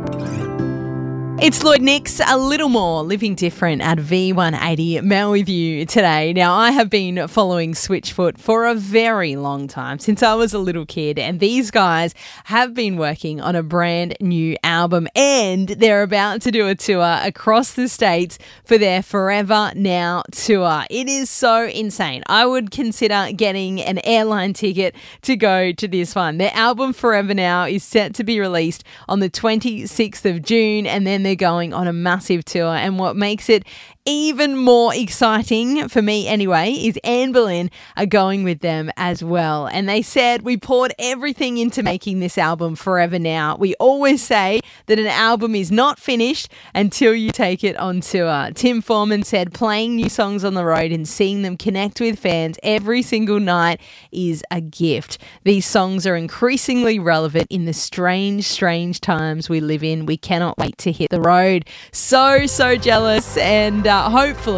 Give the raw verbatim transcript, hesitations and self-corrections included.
It's Lloyd Nix, a little more Living Different at V one eighty. Mel with you today. Now, I have been following Switchfoot for a very long time, since I was a little kid, and these guys have been working on a brand new album, and they're about to do a tour across the states for their Forever Now tour. It is so insane. I would consider getting an airline ticket to go to this one. Their album Forever Now is set to be released on the twenty-sixth of June, and then they're going on a massive tour. And what makes it even more exciting, for me anyway, is Anne Boleyn are going with them as well. And they said, we poured everything into making this album Forever Now. We always say that an album is not finished until you take it on tour. Tim Foreman said, playing new songs on the road and seeing them connect with fans every single night is a gift. These songs are increasingly relevant in the strange, strange times we live in. We cannot wait to hit the road. So, so jealous, and uh, hopefully